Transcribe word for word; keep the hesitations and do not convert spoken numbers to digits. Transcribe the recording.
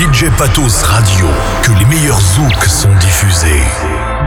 D J Patos Radio, que les meilleurs zouks sont diffusés.